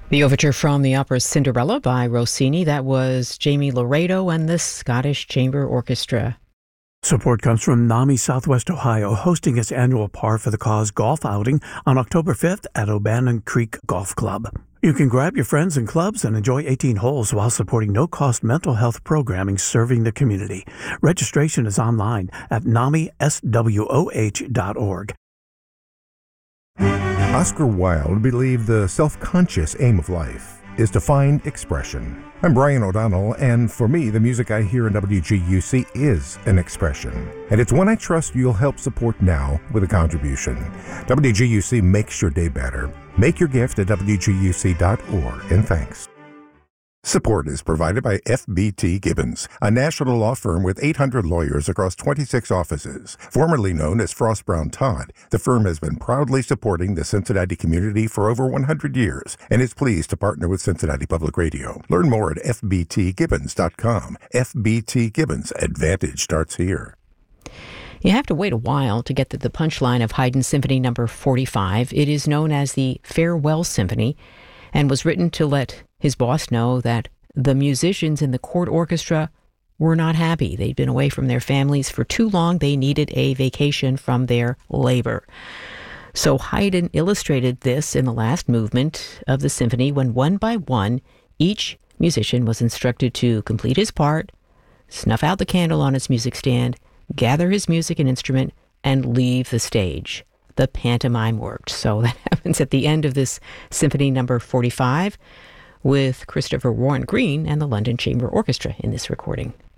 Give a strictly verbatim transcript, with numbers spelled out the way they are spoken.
The overture from the opera Cinderella by Rossini, that was Jamie Laredo and the Scottish Chamber Orchestra. Support comes from NAMI Southwest Ohio, hosting its annual Par for the Cause golf outing on October fifth at O'Bannon Creek Golf Club. You can grab your friends and clubs and enjoy eighteen holes while supporting no-cost mental health programming serving the community. Registration is online at nami s w o h dot org. Oscar Wilde believed the self-conscious aim of life is to find expression. I'm Brian O'Donnell, and for me, the music I hear in W G U C is an expression. And it's one I trust you'll help support now with a contribution. W G U C makes your day better. Make your gift at w g u c dot org, and thanks. Support is provided by F B T Gibbons, a national law firm with eight hundred lawyers across twenty-six offices. Formerly known as Frost Brown Todd, the firm has been proudly supporting the Cincinnati community for over one hundred years and is pleased to partner with Cincinnati Public Radio. Learn more at f b t gibbons dot com. F B T Gibbons, advantage starts here. You have to wait a while to get to the punchline of Haydn Symphony Number forty-five. It is known as the Farewell Symphony and was written to let his boss know that the musicians in the court orchestra were not happy. They'd been away from their families for too long. They needed a vacation from their labor. So Haydn illustrated this in the last movement of the symphony when one by one, each musician was instructed to complete his part, snuff out the candle on his music stand, gather his music and instrument, and leave the stage. The pantomime worked. So that happens at the end of this Symphony Number forty-five with Christopher Warren Green and the London Chamber Orchestra in this recording.